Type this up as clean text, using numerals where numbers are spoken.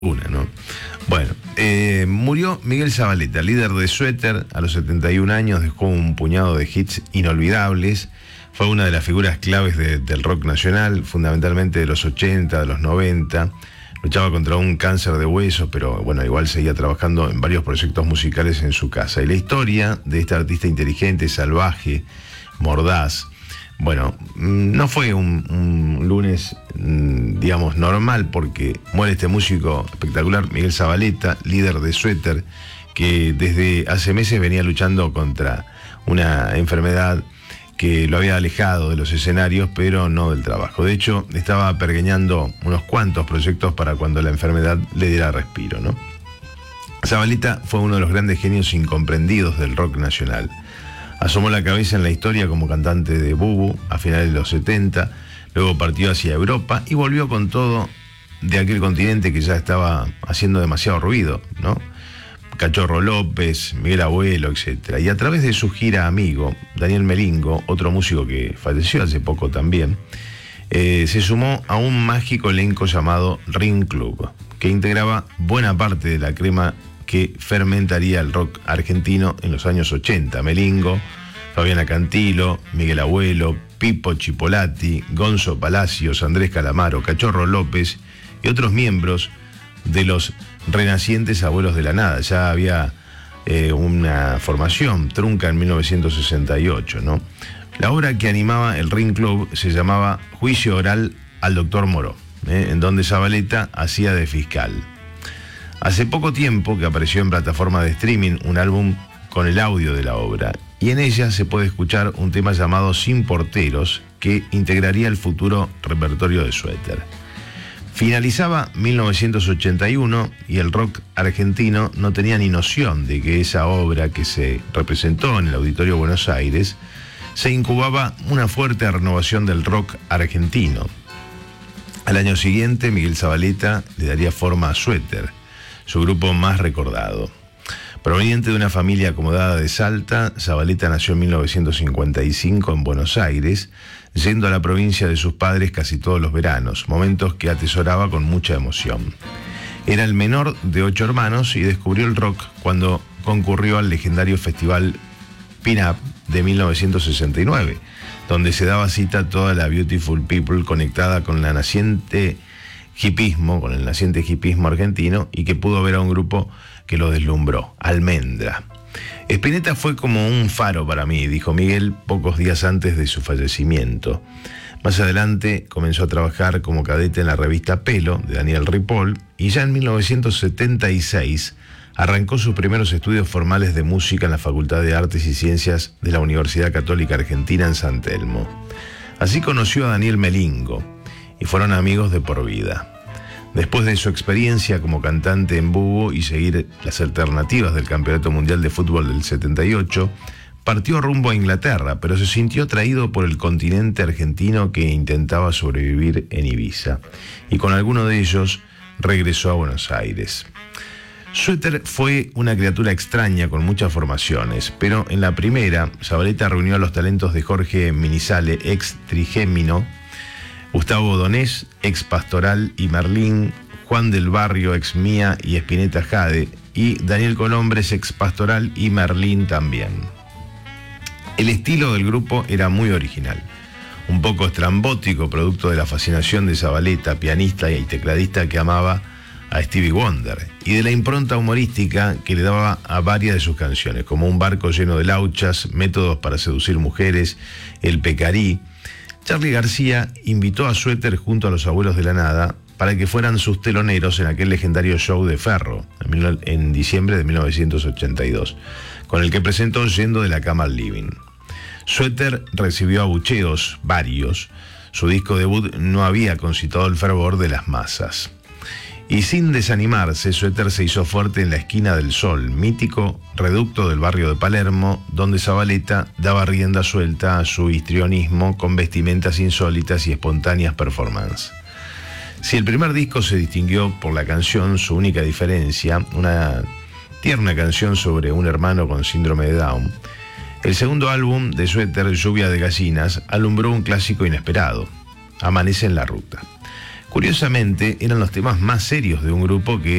una, ¿no? Bueno, murió Miguel Zavaleta, líder de Suéter, a los 71 años, dejó un puñado de hits inolvidables, fue una de las figuras claves del rock nacional, fundamentalmente de los 80, de los 90, luchaba contra un cáncer de huesos, pero bueno, igual seguía trabajando en varios proyectos musicales en su casa. Y la historia de este artista inteligente, salvaje, mordaz, bueno, no fue un lunes, digamos, normal, porque muere este músico espectacular, Miguel Zavaleta, líder de Suéter, que desde hace meses venía luchando contra una enfermedad que lo había alejado de los escenarios, pero no del trabajo. De hecho, estaba pergeñando unos cuantos proyectos para cuando la enfermedad le diera respiro, ¿no? Zavaleta fue uno de los grandes genios incomprendidos del rock nacional. Asomó la cabeza en la historia como cantante de Bubu a finales de los 70, luego partió hacia Europa y volvió con todo de aquel continente que ya estaba haciendo demasiado ruido, ¿no? Cachorro López, Miguel Abuelo, etc. Y a través de su gira amigo, Daniel Melingo, otro músico que falleció hace poco también, se sumó a un mágico elenco llamado Ring Club, que integraba buena parte de la crema que fermentaría el rock argentino en los años 80. Melingo, Fabiana Cantilo, Miguel Abuelo, Pipo Chipolati, Gonzo Palacios, Andrés Calamaro, Cachorro López y otros miembros de los renacientes Abuelos de la Nada. Ya había una formación trunca en 1968, ¿no? La obra que animaba el Ring Club se llamaba Juicio Oral al Doctor Moró, en donde Zavaleta hacía de fiscal. Hace poco tiempo que apareció en plataforma de streaming un álbum con el audio de la obra, y en ella se puede escuchar un tema llamado Sin Porteros, que integraría el futuro repertorio de Suéter. Finalizaba 1981 y el rock argentino no tenía ni noción de que esa obra, que se representó en el Auditorio Buenos Aires, se incubaba una fuerte renovación del rock argentino. Al año siguiente, Miguel Zavaleta le daría forma a Suéter, su grupo más recordado. Proveniente de una familia acomodada de Salta, Zavaleta nació en 1955 en Buenos Aires, yendo a la provincia de sus padres casi todos los veranos, momentos que atesoraba con mucha emoción. Era el menor de 8 hermanos y descubrió el rock cuando concurrió al legendario festival Pin-Up de 1969, donde se daba cita toda la Beautiful People conectada con el naciente hipismo argentino, y que pudo ver a un grupo que lo deslumbró, Almendra. Spinetta fue como un faro para mí, dijo Miguel pocos días antes de su fallecimiento. Más adelante comenzó a trabajar como cadete en la revista Pelo, de Daniel Ripoll, y ya en 1976 arrancó sus primeros estudios formales de música en la Facultad de Artes y Ciencias de la Universidad Católica Argentina en San Telmo. Así conoció a Daniel Melingo y fueron amigos de por vida. Después de su experiencia como cantante en Bubu y seguir las alternativas del Campeonato Mundial de Fútbol del 78, partió rumbo a Inglaterra, pero se sintió atraído por el continente argentino que intentaba sobrevivir en Ibiza, y con alguno de ellos regresó a Buenos Aires. Suéter fue una criatura extraña con muchas formaciones, pero en la primera, Zavaleta reunió a los talentos de Jorge Minizale, ex Trigémino, Gustavo Donés, ex Pastoral y Merlín, Juan del Barrio, ex Mía y Spinetta Jade, y Daniel Colombres, ex Pastoral y Merlín también. El estilo del grupo era muy original, un poco estrambótico, producto de la fascinación de Zavaleta, pianista y tecladista que amaba a Stevie Wonder, y de la impronta humorística que le daba a varias de sus canciones, como Un barco lleno de lauchas, Métodos para seducir mujeres, El Pecarí. Charly García invitó a Suéter junto a los Abuelos de la Nada para que fueran sus teloneros en aquel legendario show de Ferro, en diciembre de 1982, con el que presentó Yendo de la cama al living. Suéter recibió abucheos varios. Su disco debut no había concitado el fervor de las masas. Y sin desanimarse, Suéter se hizo fuerte en la Esquina del Sol, mítico reducto del barrio de Palermo, donde Zavaleta daba rienda suelta a su histrionismo con vestimentas insólitas y espontáneas performances. Si el primer disco se distinguió por la canción, su única diferencia, una tierna canción sobre un hermano con síndrome de Down, el segundo álbum de Suéter, Lluvia de gallinas, alumbró un clásico inesperado, Amanece en la ruta. Curiosamente, eran los temas más serios de un grupo que